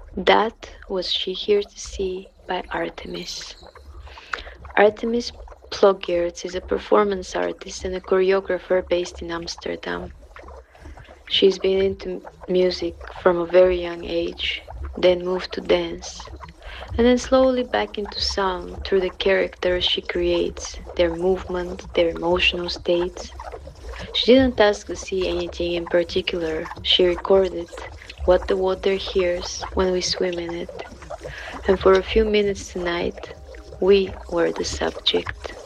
That was She Here to See by Artemis. Artemis Ploggeerts is a performance artist and a choreographer based in Amsterdam. She's been into music from a very young age, then moved to dance, and then slowly back into sound through the characters she creates, their movement, their emotional states. She didn't ask to see anything in particular, she recorded what the water hears when we swim in it. And for a few minutes tonight, we were the subject.